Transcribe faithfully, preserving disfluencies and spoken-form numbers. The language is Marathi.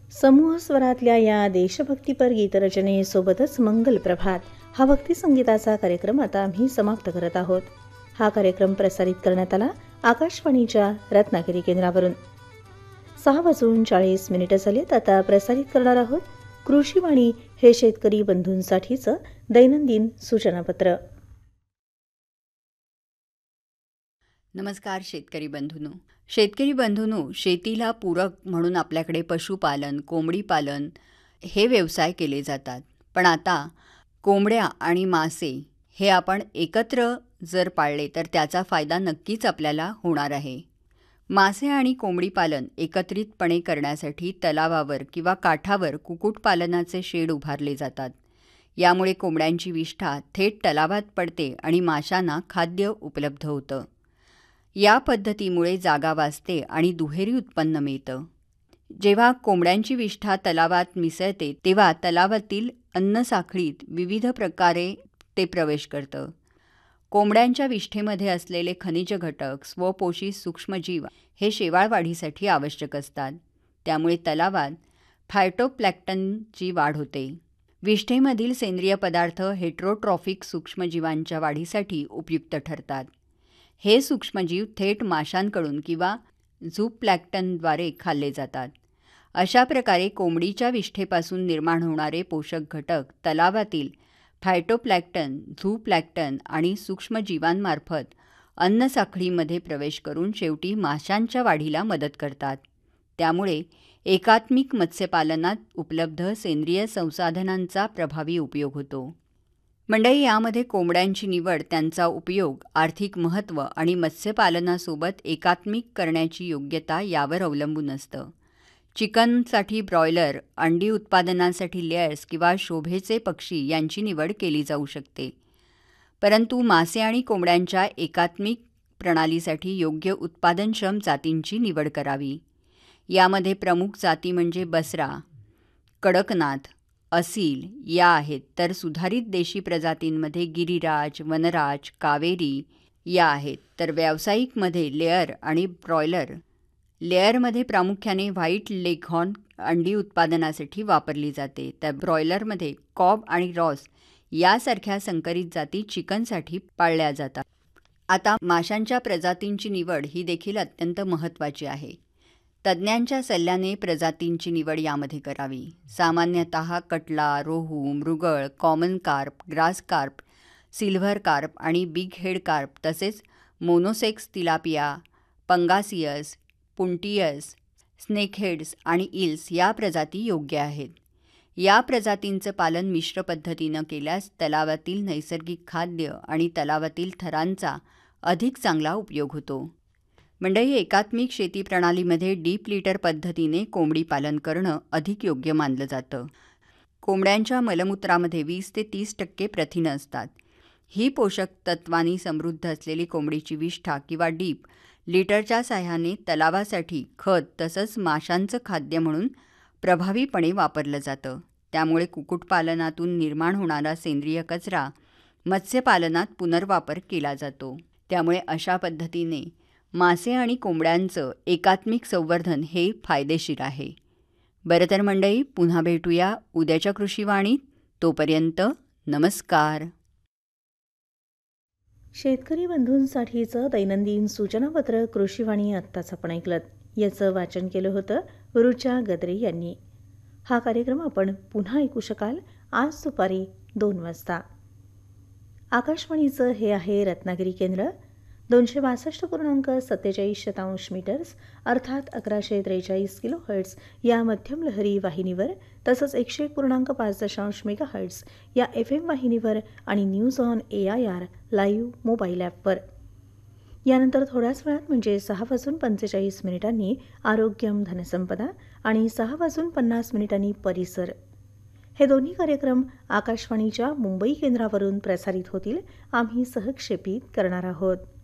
समूह स्वरातल्या या देशभक्तीपर गीतरचनेसोबतच मंगल प्रभात हा भक्तिसंगीताचा कार्यक्रम आता आम्ही समाप्त करत आहोत. हा कार्यक्रम प्रसारित करण्यात आला आकाशवाणीच्या रत्नागिरी केंद्रावरून. सहा वाजून चाळीस मिनिटं झालीत. आता प्रसारित करणार आहोत कृषीवाणी हे शेतकरी बंधूंसाठीचं दैनंदिन सूचनापत्र. नमस्कार शेतकरी बंधूंनो. शेतकरी बंधूंनो, शेतीला पूरक म्हणून आपल्याकडे पशुपालन, कोंबडी पालन हे व्यवसाय केले जातात. पण आता कोंबड्या आणि मासे हे आपण एकत्र जर पाळले तर त्याचा फायदा नक्कीच आपल्याला होणार आहे. मासे आणि कोंबडी पालन एकत्रितपणे करण्यासाठी तलावावर किंवा काठावर कुक्कुटपालनाचे शेड उभारले जातात. यामुळे कोंबड्यांची विष्ठा थेट तलावात पडते आणि माशांना खाद्य उपलब्ध होतं. या पद्धतीमुळे जागा वाचते आणि दुहेरी उत्पन्न मिळतं. जेव्हा कोंबड्यांची विष्ठा तलावात मिसळते तेव्हा तलावातील अन्नसाखळीत विविध प्रकारे ते प्रवेश करतं. कोंबड्यांच्या विष्ठेमध्ये असलेले खनिज घटक, स्वपोषी सूक्ष्मजीव हे शेवाळ वाढीसाठी आवश्यक असतात. त्यामुळे तलावात फायटोप्लॅन्क्टनची वाढ होते. विष्ठेमधील सेंद्रिय पदार्थ हेटेरोट्रॉफिक सूक्ष्मजीवांच्या वाढीसाठी उपयुक्त ठरतात. हे सूक्ष्मजीव थेट माशांकडून किंवा झूप्लॅन्क्टनद्वारे खाल्ले जातात. अशा प्रकारे कोंबडीच्या विष्ठेपासून निर्माण होणारे पोषक घटक तलावातील फायटोप्लॅन्क्टन, झूप्लॅन्क्टन आणि सूक्ष्मजीवांमार्फत अन्नसाखळीमध्ये प्रवेश करून शेवटी माशांच्या वाढीला मदत करतात. त्यामुळे एकात्मिक मत्स्यपालनात उपलब्ध सेंद्रिय संसाधनांचा प्रभावी उपयोग होतो. मंडळी, यामध्ये कोंबड्यांची निवड, त्यांचा उपयोग, आर्थिक महत्त्व आणि मत्स्यपालनासोबत एकात्मिक करण्याची योग्यता यावर अवलंबून असतं. चिकनसाठी ब्रॉयलर, अंडी उत्पादनासाठी लेयर्स किंवा शोभेचे पक्षी यांची निवड केली जाऊ शकते. परंतु मासे आणि कोंबड्यांच्या एकात्मिक प्रणालीसाठी योग्य उत्पादनक्षम जातींची निवड करावी. यामध्ये प्रमुख जाती म्हणजे बसरा, कडकनाथ, असील या आहेत. तर सुधारित देशी प्रजातींमध्ये गिरिराज, वनराज, कावेरी या आहेत. तर व्यावसायिकमध्ये लेअर आणि ब्रॉयलर. लेअरमध्ये प्रामुख्याने व्हाईट लेघॉर्न अंडी उत्पादनासाठी वापरली जाते. तर ब्रॉयलरमध्ये कॉब आणि रॉस यासारख्या संकरित जाती चिकनसाठी पाळल्या जातात. आता माशांच्या प्रजातींची निवड ही देखील अत्यंत महत्त्वाची आहे. तज्ज्ञांच्या सल्ल्याने प्रजातींची निवड यामध्ये करावी. सामान्यतः कटला, रोहू, मृगळ, common carp, grass carp, silver carp आणि बिग हेड कार्प तसेच मोनोसेक्स तिलापिया, पंगासियस, पुंटियस, स्नेकहेड्स आणि इल्स या प्रजाती योग्य आहेत. या प्रजातींचं पालन मिश्र पद्धतीनं केल्यास तलावातील नैसर्गिक खाद्य आणि तलावातील थरांचा अधिक चांगला उपयोग होतो. मंडळी, एकात्मिक शेती प्रणालीमध्ये डीप लिटर पद्धतीने कोंबडी पालन करणं अधिक योग्य मानलं जातं. कोंबड्यांच्या मलमूत्रामध्ये वीस ते तीस टक्के प्रथिनं असतात. ही पोषक तत्वांनी समृद्ध असलेली कोंबडीची विष्ठा किंवा डीप लिटरच्या साहाय्याने तलावासाठी खत तसंच माशांचं खाद्य म्हणून प्रभावीपणे वापरलं जातं. त्यामुळे कुक्कुटपालनातून निर्माण होणारा सेंद्रिय कचरा मत्स्यपालनात पुनर्वापर केला जातो. त्यामुळे अशा पद्धतीने मासे आणि कोंबड्यांचं एकात्मिक संवर्धन हे फायदेशीर आहे. बरं तर मंडळी, पुन्हा भेटूया उद्याच्या कृषीवाणीत. तोपर्यंत नमस्कार. शेतकरी बंधूंसाठीचं दैनंदिन सूचनापत्र कृषीवाणी आत्ताच आपण ऐकलं. याचं वाचन केलं होतं रुचा गद्रे यांनी. हा कार्यक्रम आपण पुन्हा ऐकू शकाल आज दुपारी दोन वाजता. आकाशवाणीचं हे आहे रत्नागिरी केंद्र. दोनशे बासष्ट पूर्णांक सत्तेचाळीस शतांश मीटर्स अर्थात अकराशे त्रेचाळीस किलो हर्ट्स या मध्यम लहरी वाहिनीवर तसंच एकशे एक पूर्णांक पाच दशांश मेगा हर्ट्स या एफ एम वाहिनीवर आणि news on A I R live mobile ॲपवर. यानंतर थोड्याच वेळात म्हणजे सहा वाजून पंचेचाळीस मिनिटांनी आरोग्यम धनसंपदा आणि सहा वाजून पन्नास मिनिटांनी परिसर हे दोन्ही कार्यक्रम आकाशवाणीच्या मुंबई केंद्रावरून प्रसारित होतील. आम्ही सहक्षेपित करणार आहोत.